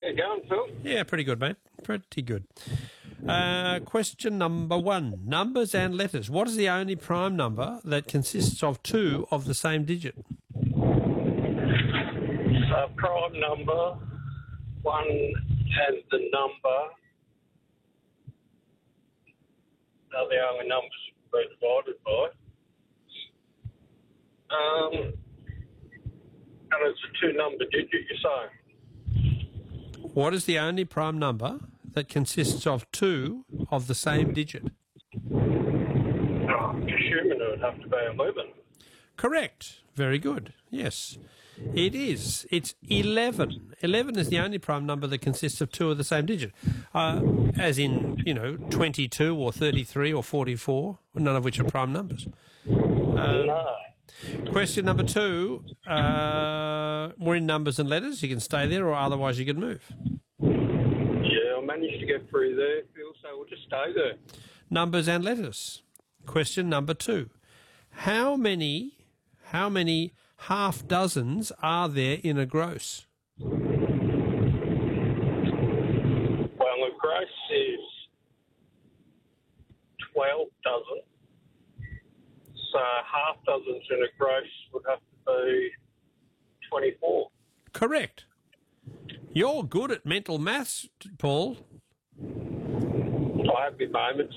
you going, Phil? Yeah, pretty good, mate. Pretty good. Question number 1. Numbers and letters. What is the only prime number that consists of 2 of the same digit? Prime number, 1 has the number. They're the only numbers we're divided by. And it's a 2-number digit, you're saying? What is the only prime number that consists of 2 of the same digit? I'm assuming it would have to be 11. Correct. Very good. Yes, it is. It's 11. 11 is the only prime number that consists of 2 of the same digit, as in, 22 or 33 or 44, none of which are prime numbers. No. Question number 2. We're in numbers and letters. You can stay there, or otherwise you can move. Yeah, I managed to get through there, Phil, so we'll just stay there. Numbers and letters. Question number 2. How many half dozens are there in a gross? Well, a gross is 12 dozen. So half dozens in a gross would have to be 24. Correct. You're good at mental maths, Paul. I have my moments.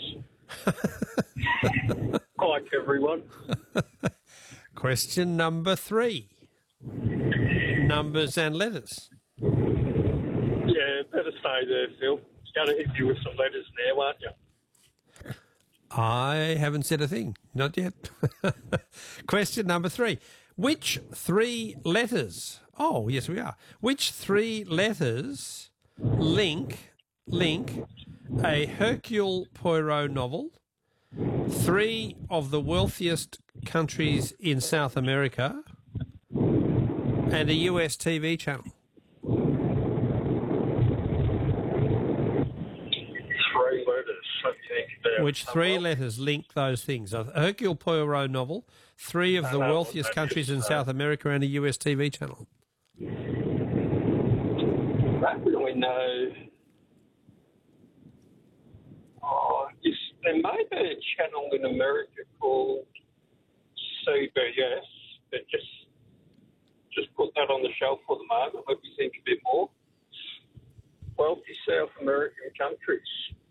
Like everyone. Question number 3. Numbers and letters. Yeah, better stay there, Phil. It's going to hit you with some letters now, aren't you? I haven't said a thing. Not yet. Question number 3. Which 3 letters... Oh, yes, we are. Which 3 letters link a Hercule Poirot novel, 3 of the wealthiest countries in South America, and a US TV channel? 3 letters. Let me think about Which 3 letters link those things? A Hercule Poirot novel, 3 of the wealthiest countries in South America, and a US TV channel. I don't really know. There may be a channel in America called CBS, but just put that on the shelf for the moment. Let me think a bit more. Wealthy South American countries.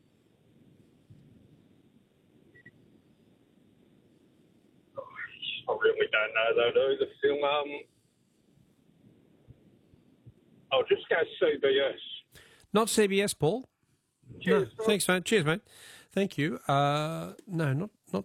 I really don't know that either, Phil. I'll just go CBS. Not CBS, Paul. Cheers, No, thanks, mate. Cheers, mate. Thank you. No, not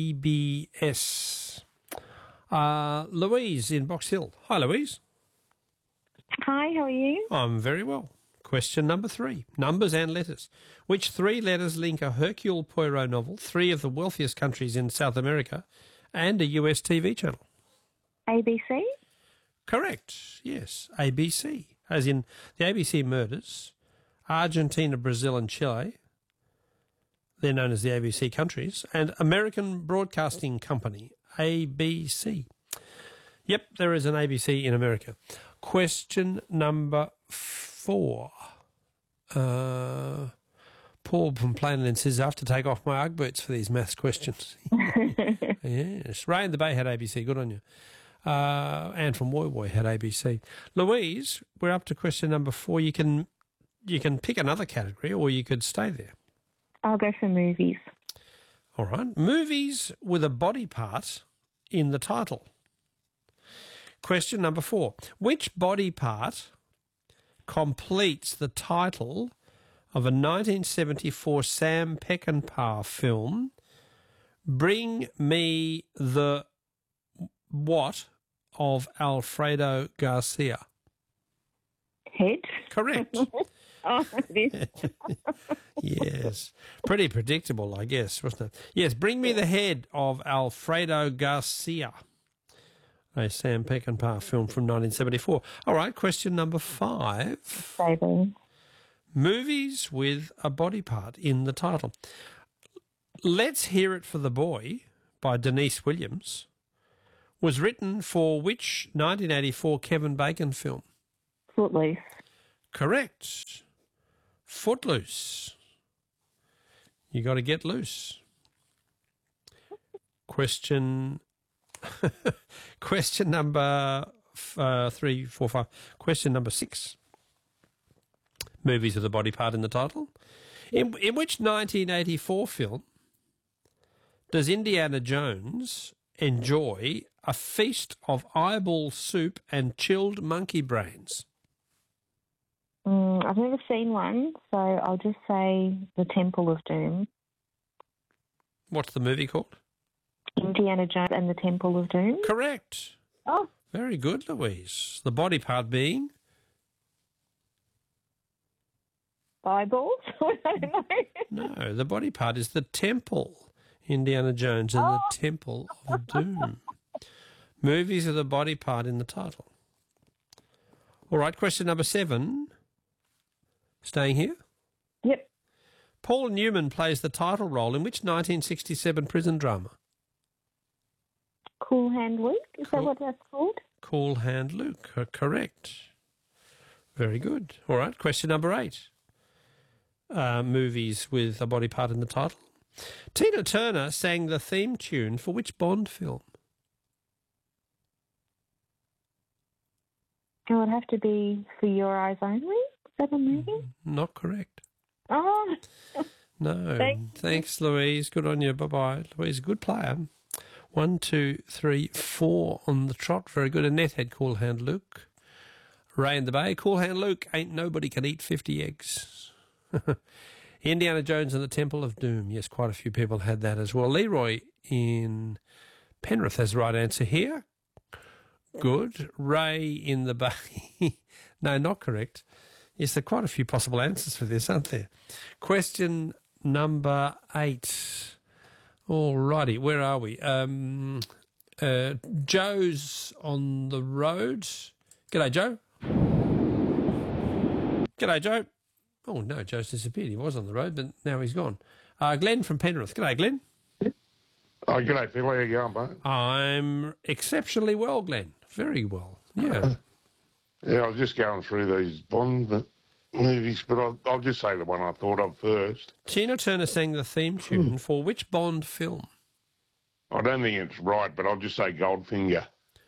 CBS. Louise in Box Hill. Hi, Louise. Hi, how are you? I'm very well. Question number 3. Numbers and letters. Which 3 letters link a Hercule Poirot novel, 3 of the wealthiest countries in South America, and a US TV channel? ABC? Correct. Yes, ABC. As in the ABC murders, Argentina, Brazil and Chile. They're known as the ABC countries. And American Broadcasting Company, ABC. Yep, there is an ABC in America. Question number 4. Paul from Plainland says, I have to take off my Ugg boots for these maths questions. Yes. Ray in the Bay had ABC. Good on you. Anne from Woy Woy had ABC. Louise, we're up to question number 4. You can pick another category or you could stay there. I'll go for movies. All right. Movies with a body part in the title. Question number 4. Which body part completes the title of a 1974 Sam Peckinpah film, Bring Me the What of Alfredo Garcia? Head? Correct. Oh, this. Yes. Pretty predictable, I guess, wasn't it? Yes, Bring Me the Head of Alfredo Garcia, a Sam Peckinpah film from 1974. All right, question number 5. Stable. Movies with a body part in the title. Let's Hear It for the Boy by Denise Williams was written for which 1984 Kevin Bacon film? Footloose. Correct. Footloose. You got to get loose. Question number 3, 4, 5. Question number 6. Movies with a body part in the title. In which 1984 film does Indiana Jones enjoy a feast of eyeball soup and chilled monkey brains? I've never seen one, so I'll just say The Temple of Doom. What's the movie called? Indiana Jones and the Temple of Doom. Correct. Oh, Very good, Louise. The body part being? eyeballs? I don't know. No, the body part is the temple. Indiana Jones and the Temple of Doom. Movies with a body part in the title. All right, question number 7. Staying here? Yep. Paul Newman plays the title role in which 1967 prison drama? Cool Hand Luke? Is that what that's called? Cool Hand Luke. Correct. Very good. All right, question number 8. Movies with a body part in the title. Tina Turner sang the theme tune for which Bond film? It would have to be For Your Eyes Only. Is that a movie? Not correct. Oh, No. Thanks. Thanks, Louise. Good on you. Bye-bye. Louise, good player. 1, 2, 3, 4 on the trot. Very good. Annette had Cool Hand Luke. Ray in the Bay. Cool Hand Luke. Ain't nobody can eat 50 eggs. Indiana Jones and the Temple of Doom. Yes, quite a few people had that as well. Leroy in Penrith has the right answer here. Good. Ray in the Bay. No, not correct. Yes, there are quite a few possible answers for this, aren't there? Question number 8. All righty, where are we? Joe's on the road. G'day, Joe. G'day, Joe. Oh, no, Joe's disappeared. He was on the road, but now he's gone. Glenn from Penrith. G'day, Glenn. Oh, g'day, Phil. How you going, mate? I'm exceptionally well, Glenn. Very well. Yeah. Yeah, I was just going through these Bond movies, but I'll just say the one I thought of first. Tina Turner sang the theme tune for which Bond film? I don't think it's right, but I'll just say Goldfinger.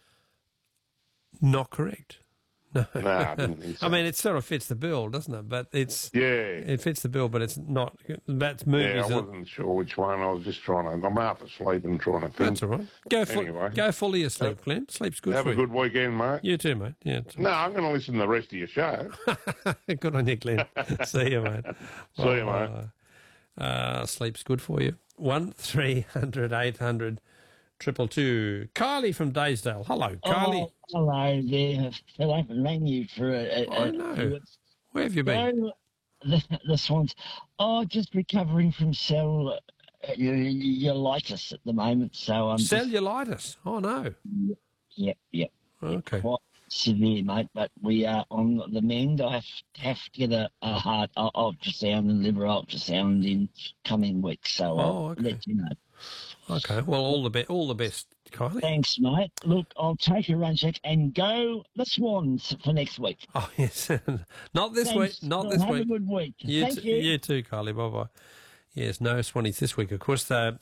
Not correct. No. No, I didn't think so. I mean, it sort of fits the bill, doesn't it? But it fits the bill, but it's not. That's movies. Yeah, I wasn't sure which one. I was just trying to. I'm half asleep and trying to think. That's all right. Go fully asleep, Glenn. Sleep's good Have for a you. good weekend, mate. You too, mate. Yeah. No, I'm going to listen to the rest of your show. Good on you, Glenn. See you, mate. See you, mate. Sleep's good for you. 1300 800 222. Kylie from Daysdale. Hello, Kylie. Oh, hello there. Phil, I haven't rang you for I know. Where have you been? The Swans. Oh, just recovering from cellulitis at the moment. So I'm Cellulitis. Oh, no. Yep. Okay. Quite severe, mate. But we are on the mend. I have to get a heart ultrasound and liver ultrasound in coming weeks. So I'll okay. let you know. Okay. Well, all the best, Kylie. Thanks, mate. Look, I'll take a run check and go the Swans for next week. Oh, yes. Not this Thanks. week. Not Well, this have week. a good week. You Thank you. You too, Kylie. Bye-bye. Yes, no Swannies this week. Of course, the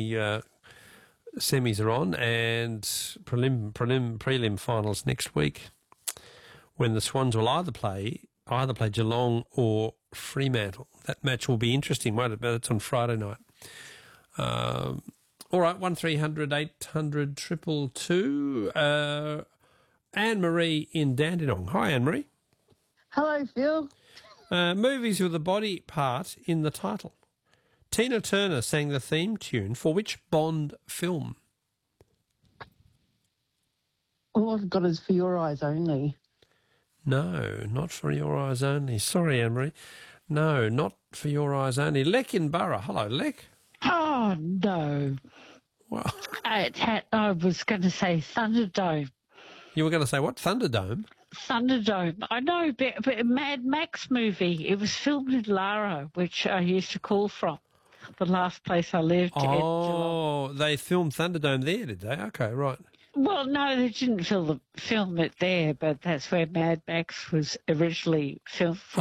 semis are on and prelim finals next week when the Swans will either play Geelong or Fremantle. That match will be interesting, won't it? But it's on Friday night. All right, 1300 800 222. Anne-Marie in Dandenong. Hi, Anne-Marie. Hello, Phil. Movies with a body part in the title. Tina Turner sang the theme tune for which Bond film? All I've got is For Your Eyes Only. No, not For Your Eyes Only. Sorry, Anne-Marie. No, not For Your Eyes Only. Lek in Borough. Hello, Lek. Oh, no. Well, I was going to say Thunderdome. you were going to say what? Thunderdome? Thunderdome. I know, but a Mad Max movie. It was filmed in Lara, which I used to call from, the last place I lived in Geelong. Oh, they filmed Thunderdome there, did they? Okay, right. Well, no, they didn't film it there, but that's where Mad Max was originally filmed.